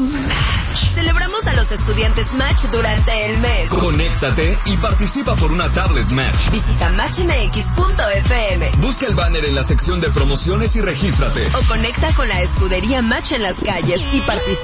Celebramos a los estudiantes Match durante el mes. Conéctate y participa por una tablet Match. Visita matchmx.fm. Busca el banner en la sección de promociones y regístrate. O conecta con la escudería Match en las calles y participa